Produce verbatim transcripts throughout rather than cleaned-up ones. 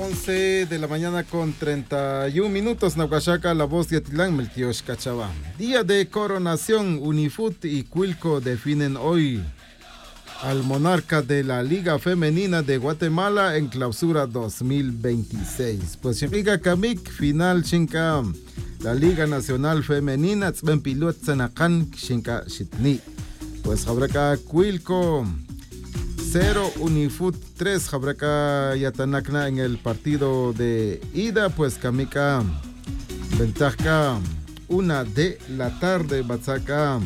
once de la mañana con treinta y un minutos. Naucashaca, la voz de Atilán, Meltiosh Cachabá. Día de coronación. Unifut y Cuilco definen hoy al monarca de la Liga Femenina de Guatemala en clausura dos mil veintiséis. Pues Liga Kamik, final Chinka, la Liga Nacional Femenina, Tzben Pilot Zanakan, Chinka Shitni. Pues Jabraca Cuilco cero, Unifut tres, Jabraca Yatanakna en el partido de ida, pues Kamika ventaja una de la tarde, Batsaca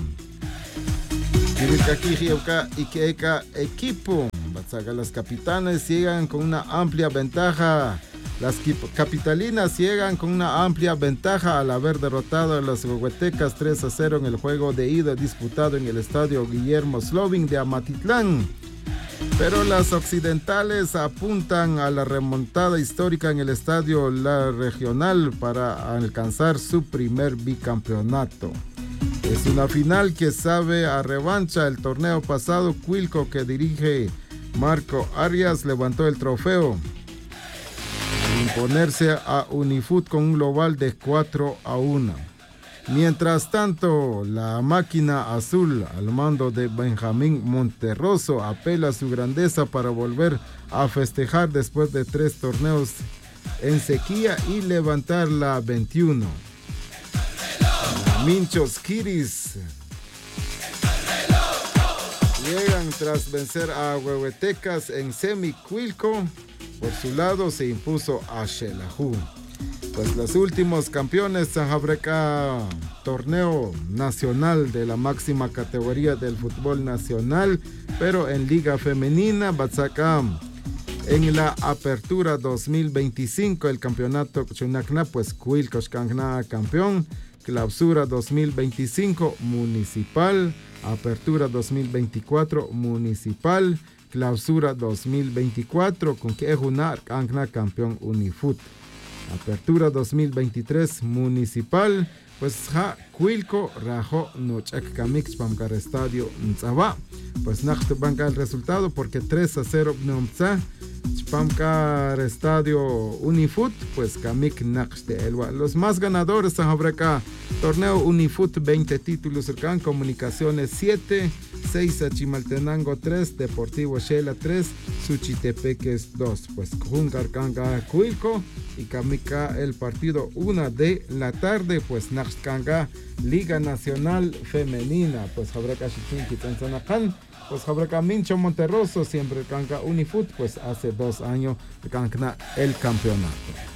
y Ikeeka equipo. Batsaca, las capitanes llegan con una amplia ventaja. Las capitalinas llegan con una amplia ventaja al haber derrotado a las huehuetecas tres a cero en el juego de ida disputado en el estadio Guillermo Slovin de Amatitlán. Pero las occidentales apuntan a la remontada histórica en el estadio La Regional para alcanzar su primer bicampeonato. Es una final que sabe a revancha. El torneo pasado, Cuilco, que dirige Marco Arias, levantó el trofeo al imponerse a Unifut con un global de cuatro a uno. Mientras tanto, la máquina azul al mando de Benjamín Monterroso apela a su grandeza para volver a festejar después de tres torneos en sequía y levantar la veintiuno. Minchos Kiris llegan tras vencer a Huehuetecas en semi. Cuilco por su lado se impuso a Xelajú. Pues los últimos campeones, Sanjabreca, torneo nacional de la máxima categoría del fútbol nacional, pero en Liga Femenina, Batsaca, en la apertura dos mil veinticinco, el campeonato Chunacna, pues Cuilco Xcancna campeón, clausura dos mil veinticinco municipal, apertura dos mil veinticuatro municipal, clausura dos mil veinticuatro, con que Ejunar Xcancna campeón Unifut. Apertura dos mil veintitrés municipal, pues ja Cuilco rajo nochak kamix pamkar estadio Ntzaba. Pues nacht banca el resultado porque tres a cero nomza pamkar estadio Unifut, pues kamik nachte elwa. Los más ganadores en Jabraca, torneo Unifut veinte títulos, cercan Comunicaciones siete, seis a Chimaltenango tres, Deportivo Xela tres, Suchitepeques dos. Pues Juncar Kanga Cuilco y Kamika el partido una de la tarde, pues Naxkanga Liga Nacional Femenina, pues Jabraca Chichinki Tanzanacan, pues Jabraca Mincho Monterroso, siempre Kanga Unifut, pues hace dos años Kanga el campeonato.